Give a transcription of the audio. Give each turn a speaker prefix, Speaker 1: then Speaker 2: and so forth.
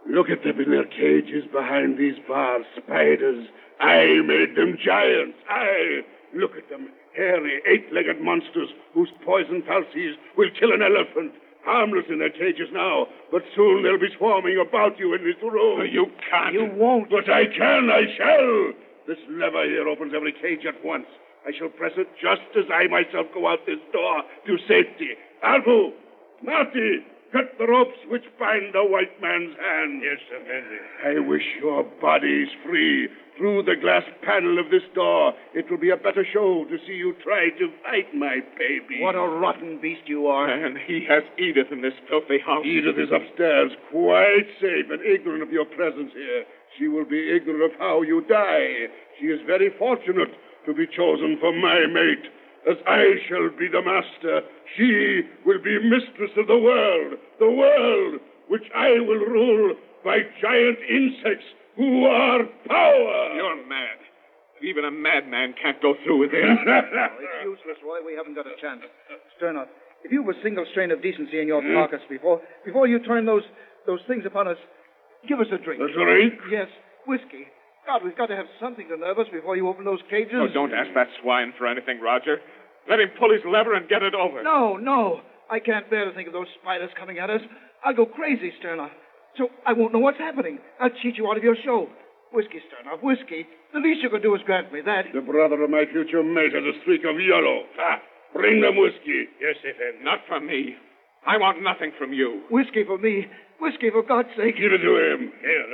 Speaker 1: Look at them in their cages behind these bars. Spiders. I made them giants. Look at them. Hairy, eight-legged monsters whose poison falsies will kill an elephant. Harmless in their cages now, but soon they'll be swarming about you in this room.
Speaker 2: You can't.
Speaker 1: You won't. But I can, I shall. This lever here opens every cage at once. I shall press it just as I myself go out this door to safety. Albu, Marty, cut the ropes which bind the white man's hand.
Speaker 3: Yes, Effendi.
Speaker 1: I wish your bodies free. Through the glass panel of this door, it will be a better show to see you try to fight my baby.
Speaker 4: What a rotten beast you are.
Speaker 2: And he has Edith in this filthy house.
Speaker 1: Edith is upstairs, quite safe and ignorant of your presence here. She will be ignorant of how you die. She is very fortunate to be chosen for my mate. As I shall be the master, she will be mistress of the world which I will rule by giant insects who are power.
Speaker 2: You're mad. Even a madman can't go through with it.
Speaker 4: It's useless, Roy. We haven't got a chance. Sternoff, if you've a single strain of decency in your pockets before you turn those things upon us, give us a drink.
Speaker 1: A drink?
Speaker 4: Yes, whiskey. God, we've got to have something to nerve us before you open those cages.
Speaker 2: Oh, don't ask that swine for anything, Roger. Let him pull his lever and get it over.
Speaker 4: No. I can't bear to think of those spiders coming at us. I'll go crazy, Sternoff. So I won't know what's happening. I'll cheat you out of your show. Whiskey, Sternoff, whiskey. The least you can do is grant me that.
Speaker 1: The brother of my future mate has a streak of yellow. Bring them whiskey.
Speaker 3: Yes, Effendi.
Speaker 2: Not from me. I want nothing from you.
Speaker 4: Whiskey for me. Whiskey, for God's sake.
Speaker 1: Give it to him.
Speaker 3: Here,